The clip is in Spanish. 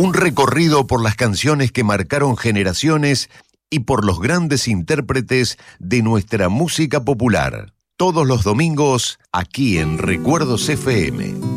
Un recorrido por las canciones que marcaron generaciones y por los grandes intérpretes de nuestra música popular. Todos los domingos, aquí en Recuerdos FM.